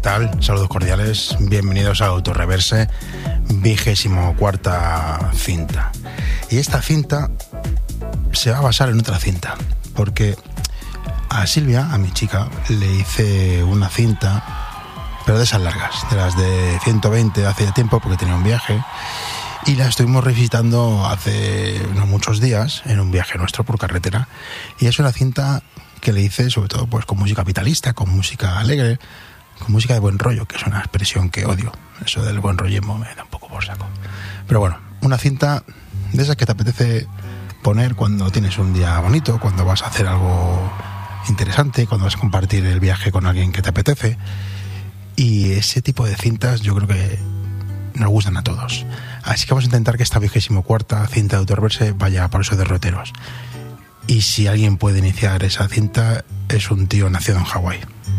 tal? Saludos cordiales, bienvenidos a Autorreverse, 24ª cinta. Y esta cinta se va a basar en otra cinta, porque a Silvia, a mi chica, le hice una cinta, pero de esas largas, de las de 120 hace ya tiempo, porque tenía un viaje, y la estuvimos revisitando hace no muchos días, en un viaje nuestro por carretera, y es una cinta que le hice sobre todo pues con música vitalista, con música alegre, con música de buen rollo, que es una expresión que odio. Eso del buen rollismo me da un poco por saco. Pero bueno, una cinta de esas que te apetece poner cuando tienes un día bonito, cuando vas a hacer algo interesante, cuando vas a compartir el viaje con alguien que te apetece. Y ese tipo de cintas yo creo que nos gustan a todos. Así que vamos a intentar que esta 24ª cinta de Autorreverse vaya por esos derroteros. Y si alguien puede iniciar esa cinta, es un tío nacido en Hawái.